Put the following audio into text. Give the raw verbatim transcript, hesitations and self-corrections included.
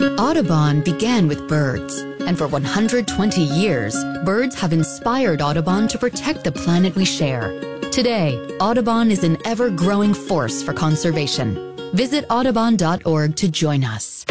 Audubon began with birds, and for one hundred twenty years, birds have inspired Audubon to protect the planet we share. Today, Audubon is an ever-growing force for conservation. Visit audubon dot org to join us.